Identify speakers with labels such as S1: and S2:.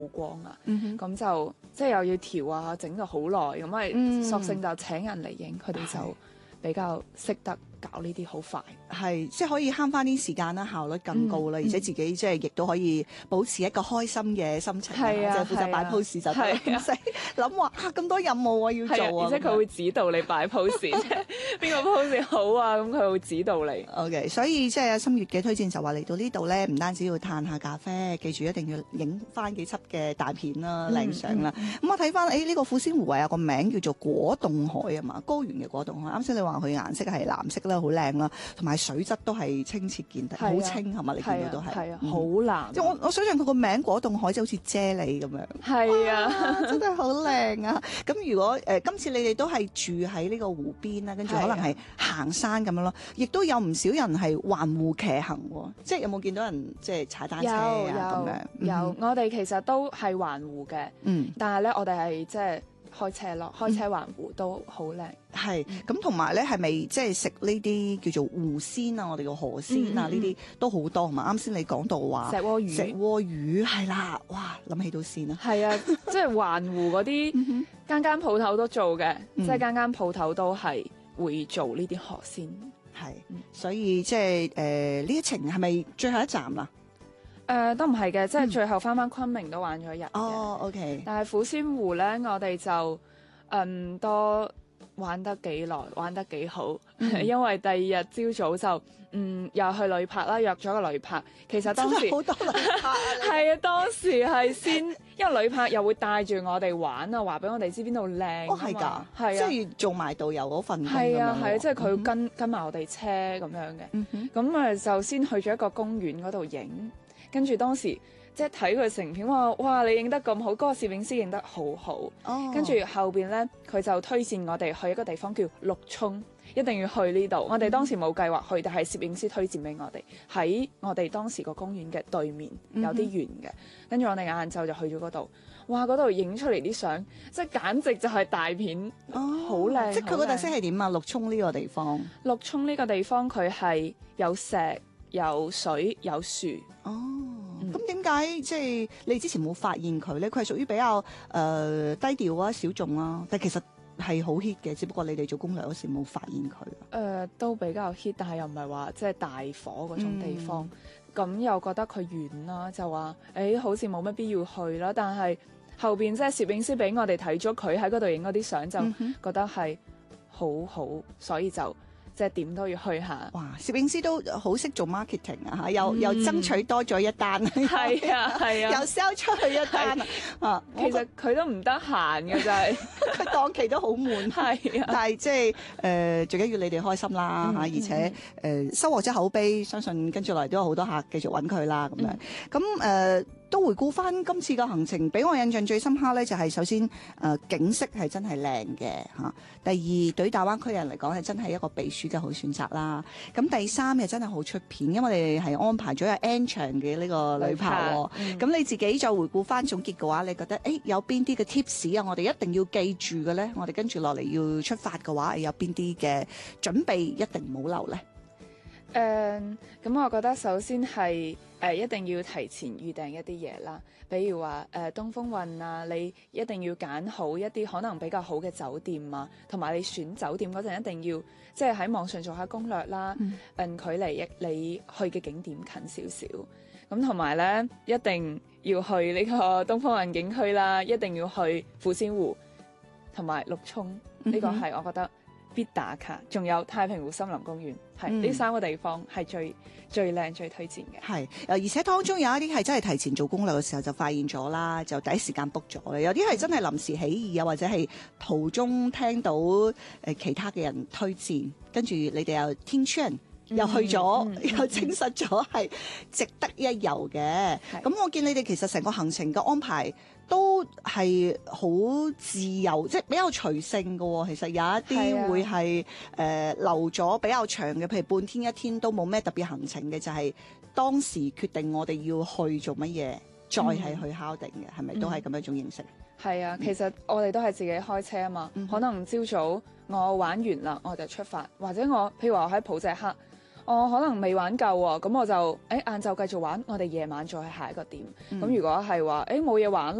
S1: 光啊，咁就即係又要調啊，整咗好耐，咁咪索性就請人嚟影，佢哋就比較識得搞呢啲好快。
S2: 係即係可以慳翻啲時間啦，效率更高啦，而且自己即係亦都可以保持一個開心嘅心情，即係負責擺 pose 就得，唔使諗話咁多任務我要做啊。
S1: 而且佢會指導你擺 pose， 邊個 pose 好啊，咁佢會指導你。
S2: OK， 所以即係阿心月嘅推薦就話嚟到呢度咧，唔單止要嘆下咖啡，記住一定要影翻幾輯嘅大片啦、靚相啦。咁我睇翻呢個富仙湖有個名叫做果凍海啊嘛，高原嘅果凍海。啱先你話佢顏色係藍色啦，好靚啦，同埋水質都係清澈見底，好清係嘛？你見到都係
S1: 好藍。
S2: 即係我想象佢個名果凍海就好似啫喱咁樣。係啊，真係好靚啊！咁如果今次你哋都係住喺呢個湖邊啦，跟住可能係行山咁樣咯，亦都有唔少人係環湖騎行喎。即係有冇見到人即係踩單車啊咁樣？
S1: 有，我哋其實都係環湖嘅，但係咧我哋係即係開車咯，開車環湖都好靚。
S2: 係咁，同埋咧係咪即係食呢啲叫做湖鮮啊？我哋叫河鮮啊，呢啲都好多係嘛？啱先你講到話
S1: 石鍋魚，
S2: 石鍋魚係啦，哇諗起都鮮啊！
S1: 係啊，即係環湖嗰啲間間鋪頭都做嘅，即係間間鋪頭都係會做呢啲河鮮。
S2: 係，所以即係呢一程係咪最後一站啦？
S1: 都唔係嘅，即係最後翻昆明都玩咗一日嘅。
S2: 哦，OK。
S1: 但係富仙湖咧，我哋就多玩得幾耐，玩得幾好，因為第二日朝早就又去旅拍啦，約咗個旅拍。其實當時
S2: 好多旅拍啊！
S1: 係啊，當時係先，因為旅拍又會帶住我哋玩啊，話俾我哋知邊度靚。
S2: 哦，係㗎，係啊，即係做埋導遊嗰份工咁樣。
S1: 係啊，係啊，即係佢跟埋我哋車咁樣嘅。咁就先去咗一個公園嗰度影。跟住當時即係睇佢成片，哇！你影得咁好，嗰個攝影師影得好好。跟住後邊咧，佢就推薦我哋去一個地方叫陸涌，一定要去呢度。我哋當時冇計劃去，但係攝影師推薦俾我哋，喺我哋當時個公園嘅對面，有啲遠嘅。跟住我哋晏晝就去咗嗰度，哇！嗰度影出嚟啲相，即係簡直就係大片，好靚。
S2: 即係佢個特色係點啊？陸涌呢個地方，
S1: 陸涌呢個地方佢係有石、有水、有樹。
S2: 咁點解即係你之前冇發現佢咧？佢係屬於比較低調啊、小眾啊，但其實係好 hit 嘅，只不過你哋做攻略嗰時冇發現佢。
S1: 都比較 hit，但係又唔係話即係大火嗰種地方。咁又覺得佢遠啦，就話好似冇乜必要去啦。但係後邊即係攝影師俾我哋睇咗佢喺嗰度影嗰啲相，就覺得係好好，所以就即係點都要去下。
S2: 哇！攝影師都好識做 marketing 啊，又爭取多咗一單，
S1: 係啊係啊，
S2: 又 sell 出去一單啊！
S1: 其實佢都唔得閒嘅，就係
S2: 佢檔期都好滿，
S1: 係啊。
S2: 但係即係最緊要你哋開心啦嚇，而且收穫咗口碑，相信跟住落嚟都有好多客繼續揾佢啦咁樣。咁都回顧翻今次嘅行程，俾我印象最深刻咧，就係首先景色係真係靚嘅嚇。第二，對於大灣區人嚟講係真係一個避暑嘅好選擇啦。咁第三又真係好出片，因為我哋係安排咗有 N 場嘅呢個旅拍喎。咁你自己就回顧翻總結嘅話，你覺得有邊啲嘅 tips 啊？我哋一定要記住嘅咧，我哋跟住落嚟要出發嘅話，有邊啲嘅準備一定唔好漏咧？
S1: 咁我覺得首先係一定要提前預訂一啲嘢啦，比如話東風運啊，你一定要揀好一啲可能比較好嘅酒店啊，同埋你選酒店嗰陣一定要即係喺網上做下攻略啦，距離你去嘅景點近少少，咁同埋咧一定要去呢個東風運景區啦，一定要去富仙湖同埋陸涌，呢個係我覺得必打卡，仲有太平湖森林公園，係呢三個地方係最靚最推薦嘅。
S2: 係，而且當中有一啲係真係提前做攻略嘅時候就發現咗啦，就第一時間 book 咗嘅。有啲係真係臨時起意啊，或者係途中聽到其他嘅人推薦，跟住你哋又天窗又去咗，又證實咗係值得一遊嘅。咁我見你哋其實成個行程嘅安排都係好自由，即係比較隨性嘅喎。其實有一啲會係留咗比較長嘅，譬如半天一天都冇咩特別行程嘅，就係當時決定我哋要去做乜嘢，再係去敲定嘅，係咪都係咁樣一種形式？
S1: 係啊，其實我哋都係自己開車啊嘛，可能朝早我玩完啦，我就出發，或者譬如話我喺普謝克， 我可能未玩夠喎，咁我就晏晝繼續玩，我哋夜晚再去下一個點。咁、如果係話冇嘢玩